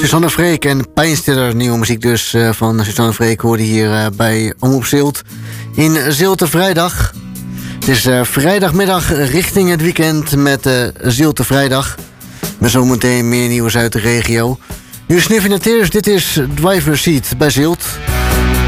Suzanne Freek en Pijnstiller, nieuwe muziek dus van Suzanne Freek hoorde hier bij Omroep Zilt. In Zilte Vrijdag. Het is vrijdagmiddag richting het weekend met Zilte Vrijdag. Met zometeen meer nieuws uit de regio. Nu Sniffing the Tears, dit is Driver's Seat bij Zilt.